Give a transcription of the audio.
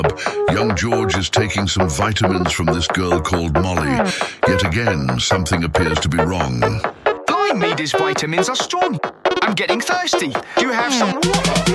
Young George is taking some vitamins from this girl called Molly. Yet again, something appears to be wrong. Blimey, these vitamins are strong. I'm getting thirsty. Do you have some water?